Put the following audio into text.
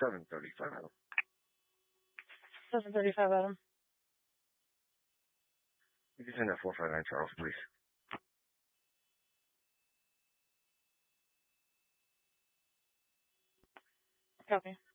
735. 735, Adam. You can send that 459, Charles, please. Copy.